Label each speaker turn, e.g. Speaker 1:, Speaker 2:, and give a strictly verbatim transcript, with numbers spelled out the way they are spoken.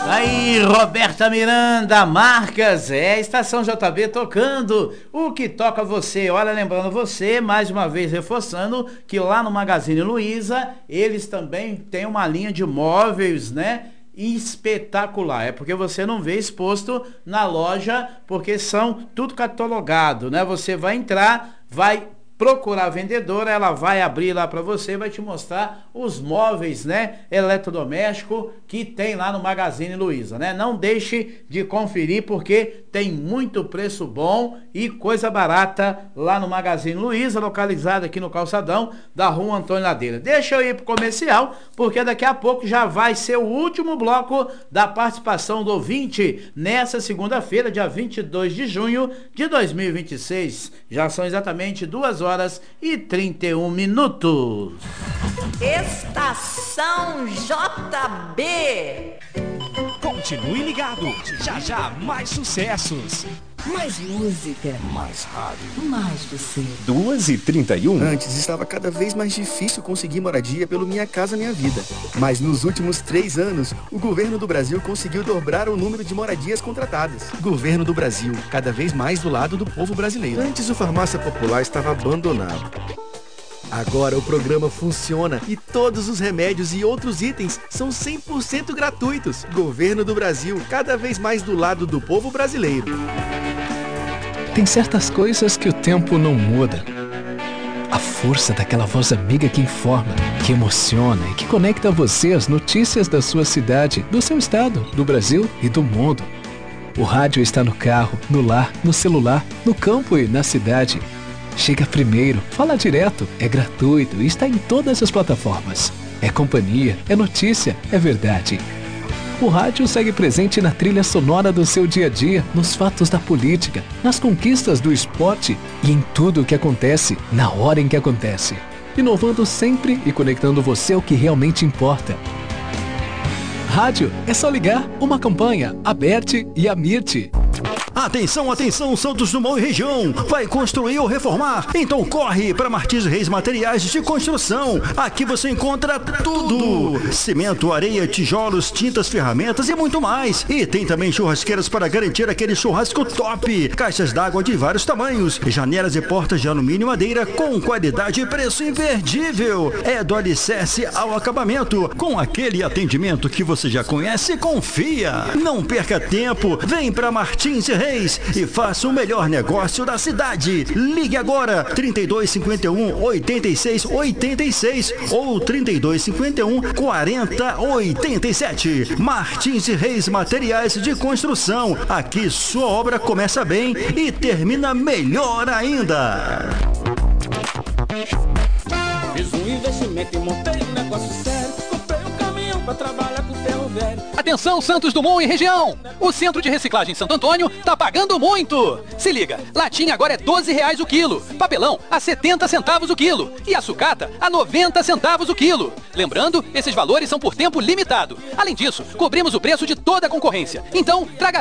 Speaker 1: Aí, Roberta Miranda, Marcas, é Estação J B tocando o que toca você. Olha, lembrando você, mais uma vez reforçando, que lá no Magazine Luiza, eles também têm uma linha de móveis, né? Espetacular, é porque você não vê exposto na loja, porque são tudo catalogado, né? Você vai entrar, vai procurar a vendedora, ela vai abrir lá para você, vai te mostrar os móveis, né, eletrodoméstico que tem lá no Magazine Luiza, né? Não deixe de conferir, porque tem muito preço bom e coisa barata lá no Magazine Luiza, localizado aqui no calçadão da Rua Antônio Ladeira. Deixa eu ir pro comercial, porque daqui a pouco já vai ser o último bloco da participação do ouvinte nessa segunda-feira, dia vinte e dois de junho de dois mil e vinte e seis. Já são exatamente duas horas e trinta e um minutos.
Speaker 2: Estação J B.
Speaker 3: Continue ligado, já já mais sucessos.
Speaker 2: Mais música,
Speaker 3: mais rádio,
Speaker 2: mais você.
Speaker 4: duas e trinta e um.
Speaker 5: Antes estava cada vez mais difícil conseguir moradia pelo Minha Casa Minha Vida. Mas nos últimos três anos, o governo do Brasil conseguiu dobrar o número de moradias contratadas. Governo do Brasil, cada vez mais do lado do povo brasileiro. Antes o Farmácia Popular estava abandonado. Agora o programa funciona e todos os remédios e outros itens são cem por cento gratuitos. Governo do Brasil, cada vez mais do lado do povo brasileiro.
Speaker 6: Tem certas coisas que o tempo não muda. A força daquela voz amiga que informa, que emociona e que conecta você às notícias da sua cidade, do seu estado, do Brasil e do mundo. O rádio está no carro, no lar, no celular, no campo e na cidade. Chega primeiro, fala direto, é gratuito e está em todas as plataformas. É companhia, é notícia, é verdade. O rádio segue presente na trilha sonora do seu dia a dia, nos fatos da política, nas conquistas do esporte e em tudo o que acontece, na hora em que acontece. Inovando sempre e conectando você ao que realmente importa. Rádio é só ligar, uma campanha, Aberte e Amirte.
Speaker 7: Atenção, atenção, Santos Dumont e região. Vai construir ou reformar? Então corre para Martins Reis Materiais de Construção. Aqui você encontra tudo: cimento, areia, tijolos, tintas, ferramentas e muito mais. E tem também churrasqueiras para garantir aquele churrasco top. Caixas d'água de vários tamanhos. Janelas e portas de alumínio e madeira com qualidade e preço imperdível. É do alicerce ao acabamento, com aquele atendimento que você já conhece e confia. Não perca tempo. Vem para Martins Reis e faça o melhor negócio da cidade. Ligue agora, trinta e dois, cinquenta e um, oitenta e seis, oitenta e seis ou trinta e dois, cinquenta e um, quarenta, oitenta e sete. Martins Reis Materiais de Construção. Aqui sua obra começa bem e termina melhor ainda.
Speaker 8: Fiz um investimento e montei um negócio sério. Comprei um caminhão pra trabalhar com ferro velho.
Speaker 9: Atenção, Santos Dumont e região! O Centro de Reciclagem Santo Antônio tá pagando muito! Se liga, latinha agora é doze reais o quilo, papelão a setenta centavos o quilo e a sucata a noventa centavos o quilo. Lembrando, esses valores são por tempo limitado. Além disso, cobrimos o preço de toda a concorrência. Então, traga